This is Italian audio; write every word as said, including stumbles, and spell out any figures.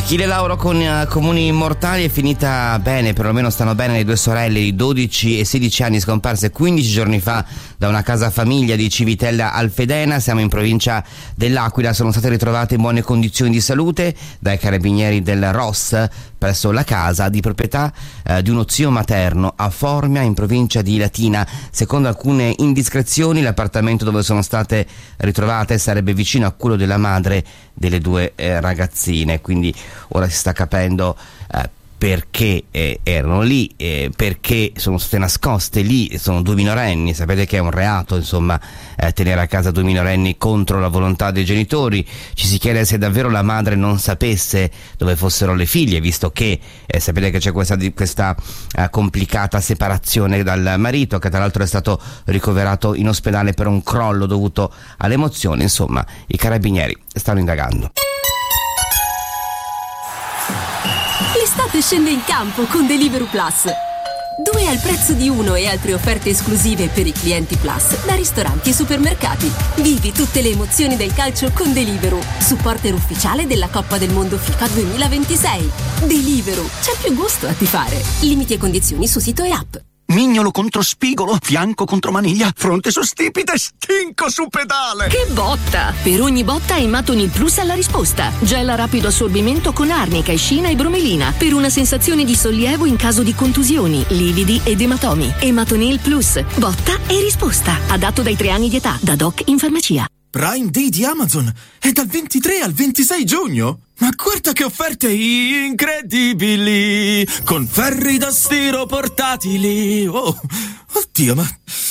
Achille Lauro con uh, Comuni Immortali è finita bene, perlomeno stanno bene le due sorelle di dodici e sedici anni scomparse quindici giorni fa da una casa famiglia di Civitella Alfedena. Siamo in provincia dell'Aquila, sono state ritrovate in buone condizioni di salute dai carabinieri del R O S presso la casa di proprietà eh, di uno zio materno a Formia in provincia di Latina. Secondo alcune indiscrezioni l'appartamento dove sono state ritrovate sarebbe vicino a quello della madre delle due eh, ragazzine, quindi ora si sta capendo eh, perché eh, erano lì, eh, perché sono state nascoste lì. Sono due minorenni, sapete che è un reato insomma eh, tenere a casa due minorenni contro la volontà dei genitori. Ci si chiede se davvero la madre non sapesse dove fossero le figlie, visto che eh, sapete che c'è questa, questa eh, complicata separazione dal marito, che tra l'altro è stato ricoverato in ospedale per un crollo dovuto alle emozioni. Insomma, i carabinieri stanno indagando. L'estate scende in campo con Deliveroo Plus. Due al prezzo di uno e altre offerte esclusive per i clienti Plus da ristoranti e supermercati. Vivi tutte le emozioni del calcio con Deliveroo, supporter ufficiale della Coppa del Mondo FIFA duemilaventisei. Deliveroo, c'è più gusto a tifare. Limiti e condizioni su sito e app. Mignolo contro spigolo, fianco contro maniglia, fronte su stipite, stinco su pedale. Che botta! Per ogni botta Ematonil Plus alla risposta. Gel a rapido assorbimento con arnica, escina e bromelina per una sensazione di sollievo in caso di contusioni, lividi ed ematomi. Ematonil Plus, botta e risposta. Adatto dai tre anni di età, da doc in farmacia. Prime Day di Amazon è dal ventitré al ventisei giugno. Ma guarda che offerte incredibili! Con ferri da stiro portatili. Oh, oddio, ma